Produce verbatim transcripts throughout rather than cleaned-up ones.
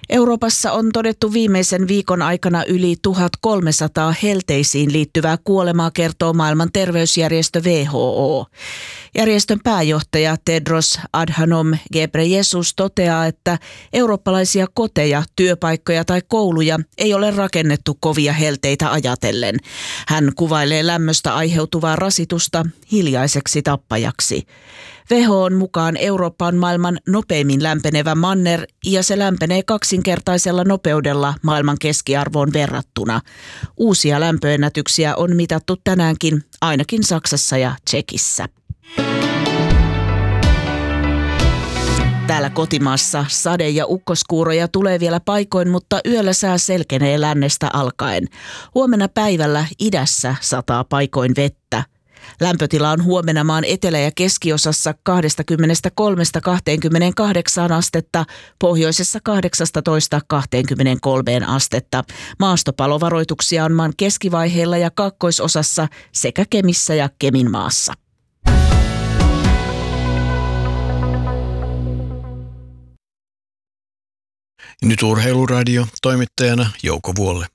Euroopassa on todettu viimeisen viikon aikana yli tuhatkolmesataa helteisiin liittyvää kuolemaa, kertoo maailman terveysjärjestö W H O. Järjestön pääjohtaja Tedros Adhanom Ghebreyesus toteaa, että eurooppalaisia koteja, työpaikkoja tai kouluja ei ole rakennettu kovia helteitä ajatellen. Hän kuvailee lämmöstä aiheutuvaa rasitusta hiljaiseksi tappajaksi. W H O:n mukaan Eurooppa on maailman nopeimmin lämpenevä manner ja se lämpenee kaksinkertaisella nopeudella maailman keskiarvoon verrattuna. Uusia lämpöennätyksiä on mitattu tänäänkin ainakin Saksassa ja Tšekissä. Täällä kotimaassa sade- ja ukkoskuuroja tulee vielä paikoin, mutta yöllä sää selkenee lännestä alkaen. Huomenna päivällä idässä sataa paikoin vettä. Lämpötila on huomenna maan etelä- ja keskiosassa kaksikymmentäkolme kaksikymmentäkahdeksan astetta, pohjoisessa kahdeksantoista kaksikymmentäkolme astetta. Maastopalovaroituksia on maan keskivaiheilla ja kaakkoisosassa sekä Kemissä ja Keminmaassa. Nyt Urheiluradio, toimittajana Jouko Vuolle.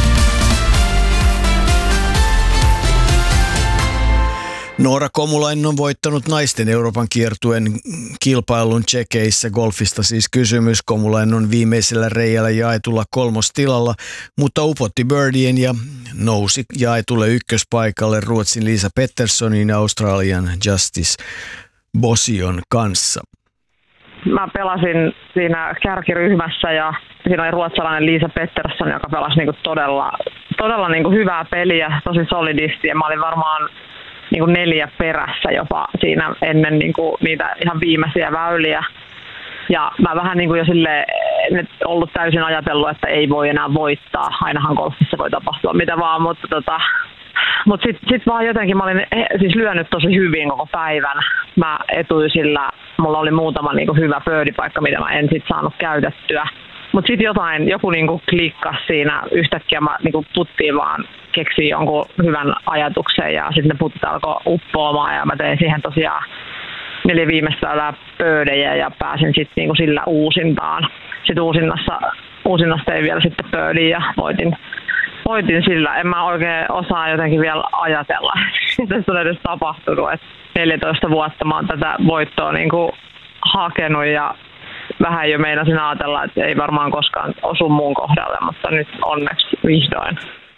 Noora Komulainen on voittanut naisten Euroopan kiertueen kilpailun Tšekeissä. Golfista siis kysymys. Komulainen on viimeisellä reijällä jaetulla kolmostilalla, mutta upotti birdien ja nousi jaetulle ykköspaikalle Ruotsin Lisa Petterssonin ja Australian Justice Bosion kanssa. Mä pelasin siinä kärkiryhmässä ja siinä oli ruotsalainen Lisa Pettersson, joka pelasi niinku todella, todella niinku hyvää peliä, tosi solidisti, ja mä olin varmaan niinku neljä perässä jopa siinä ennen niinku niitä ihan viimeisiä väyliä. Ja mä vähän niinku jo silleen nyt ollut täysin ajatellut, että ei voi enää voittaa. Ainahan golfissa voi tapahtua mitä vaan, mutta tota, mut sit, sit vaan jotenkin mä olin siis lyönyt tosi hyvin koko päivän. Mä etuisillä, mulla oli muutama niinku hyvä birdiepaikka, mitä mä en sit saanut käytettyä. Mutta sitten jotain, joku niinku klikkasi siinä, yhtäkkiä mä niinku puttiin vaan keksin jonkun hyvän ajatuksen ja sitten ne putit alkoi uppoamaan ja mä tein siihen tosiaan neljä viimeistä väylää birdejä ja pääsin sitten niinku sillä uusintaan. Sitten uusinnassa, uusinnassa tein vielä sitten birdie ja voitin, voitin sillä. En mä oikein osaa jotenkin vielä ajatella, mitä se on edes tapahtunut. Et neljätoista vuotta mä oon tätä voittoa niinku hakenut ja vähän jo meinasin ajatella, että ei varmaan koskaan osu muun kohdalle, mutta nyt onneksi vihdoin.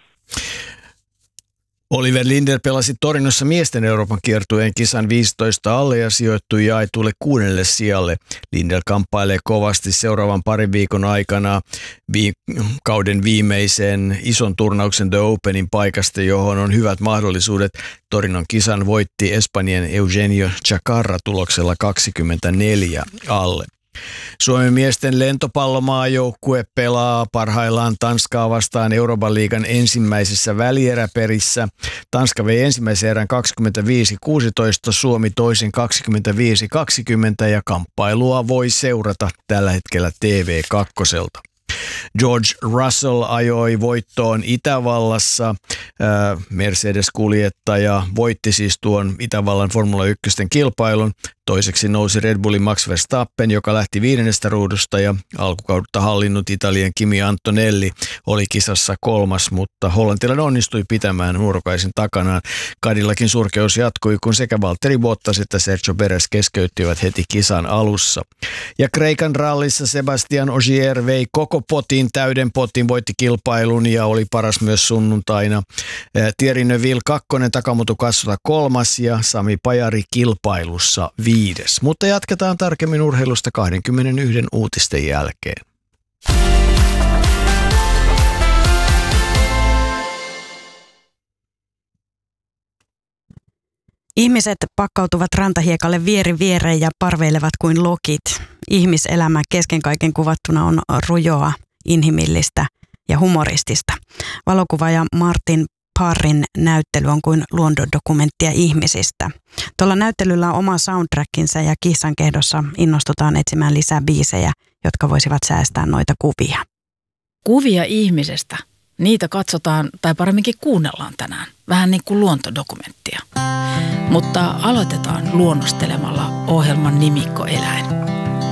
Oliver Linder pelasi Torinossa miesten Euroopan kiertueen kisan viisitoista alle ja sijoittui jaetulle kuudelle sijalle. Linder kamppailee kovasti seuraavan parin viikon aikana vi- kauden viimeiseen ison turnauksen The Openin paikasta, johon on hyvät mahdollisuudet. Torinon kisan voitti Espanjan Eugenio Chacarra tuloksella kaksikymmentäneljä alle. Suomen miesten lentopallomaajoukkue pelaa parhaillaan Tanskaa vastaan Euroopan liigan ensimmäisessä välieräperissä. Tanska vei ensimmäisen erän kaksikymmentäviisi kuusitoista, Suomi toisen kaksikymmentäviisi kaksikymmentä ja kamppailua voi seurata tällä hetkellä T V kaksi. George Russell ajoi voittoon Itävallassa. Mercedes-kuljettaja voitti siis tuon Itävallan Formula yksi kilpailun. Toiseksi nousi Red Bullin Max Verstappen, joka lähti viidennestä ruudusta, ja alkukautta hallinnut Italian Kimi Antonelli oli kisassa kolmas, mutta hollantilainen onnistui pitämään nuorukaisen takanaan. Cadillakin surkeus jatkui, kun sekä Valtteri Bottas että Sergio Perez keskeyttivät heti kisan alussa. Ja Kreikan rallissa Sebastian Ogier vei koko potin, täyden potin, voitti kilpailun ja oli paras myös sunnuntaina. Thierry Neuville kakkonen, Takamoto Katsuta kolmas ja Sami Pajari kilpailussa viides. Mutta jatketaan tarkemmin urheilusta kaksikymmentäyksi uutisten jälkeen. Ihmiset pakkautuvat rantahiekalle vieri viereen ja parveilevat kuin lokit. Ihmiselämä kesken kaiken kuvattuna on rujoa, inhimillistä ja humoristista. Valokuvaaja Martin Parrin näyttely on kuin luontodokumenttia ihmisistä. Tuolla näyttelyllä on oma soundtrackinsa ja kissan kehdossa innostutaan etsimään lisää biisejä, jotka voisivat säästää noita kuvia. Kuvia ihmisestä. Niitä katsotaan tai paremminkin kuunnellaan tänään. Vähän niin kuin luontodokumenttia. Mutta aloitetaan luonnostelemalla ohjelman nimikkoeläin.